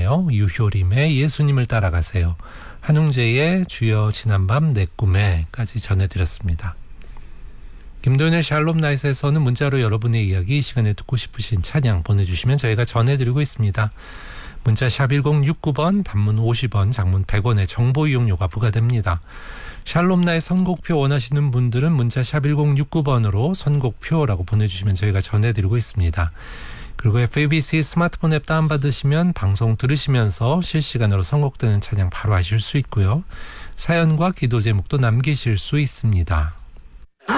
찬양이에요. 유효림의 예수님을 따라가세요. 한웅재의 주여 지난밤 내 꿈에까지 전해드렸습니다. 김도현의 샬롬 나잇에서는 문자로 여러분의 이야기 이 시간에 듣고 싶으신 찬양 보내주시면 저희가 전해드리고 있습니다. 문자 샵 1069번, 단문 50원, 장문 100원의 정보 이용료가 부과됩니다. 샬롬 나잇 선곡표 원하시는 분들은 문자 샵 1069번으로 선곡표라고 보내주시면 저희가 전해드리고 있습니다. 그리고 FABC 스마트폰 앱 다운받으시면 방송 들으시면서 실시간으로 선곡되는 찬양 바로 아실 수 있고요. 사연과 기도 제목도 남기실 수 있습니다.